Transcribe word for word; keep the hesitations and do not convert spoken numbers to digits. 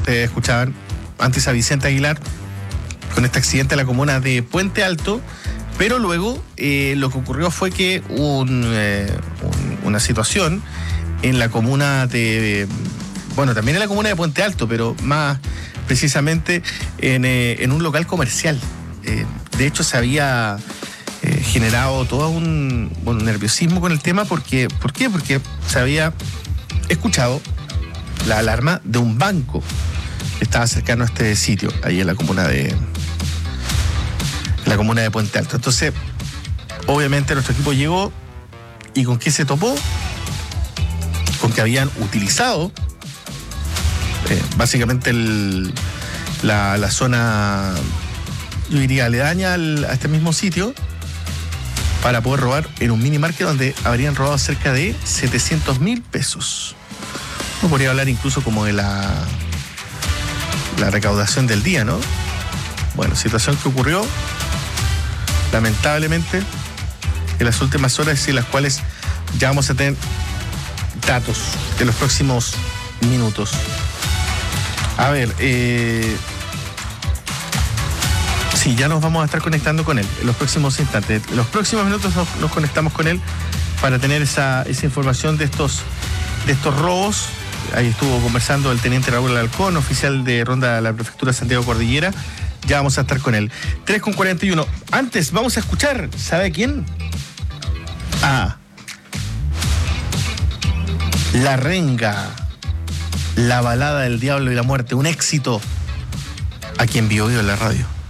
ustedes escuchaban antes a Vicente Aguilar con este accidente en la comuna de Puente Alto, pero luego eh, lo que ocurrió fue que hubo un, eh, un, una situación en la comuna de, bueno, también en la comuna de Puente Alto, pero más precisamente en, eh, en un local comercial. Eh, de hecho, se había eh, generado todo un, bueno, un nerviosismo con el tema. Porque, ¿Por qué? Porque se había escuchado la alarma de un banco que estaba cercano a este sitio, ahí en la comuna de, en la comuna de Puente Alto. Entonces, obviamente nuestro equipo llegó y ¿con qué se topó? Con que habían utilizado eh, básicamente el, la, la zona, yo diría, aledaña al, a este mismo sitio, para poder robar en un mini market donde habrían robado cerca de setecientos mil pesos. Uno podría hablar incluso como de la, la recaudación del día, ¿no? Bueno, situación que ocurrió lamentablemente en las últimas horas y en las cuales ya vamos a tener datos de los próximos minutos. A ver, eh, sí, ya nos vamos a estar conectando con él en los próximos instantes. En los próximos minutos nos, nos conectamos con él para tener esa, esa información de estos, de estos robos. Ahí estuvo conversando el teniente Raúl Alarcón, oficial de ronda de la prefectura Santiago Cordillera. Ya vamos a estar con él. tres con cuarenta y uno. Antes vamos a escuchar, ¿sabe quién? Ah, La Renga, la balada del diablo y la muerte, un éxito aquí en Bio Bio en la radio.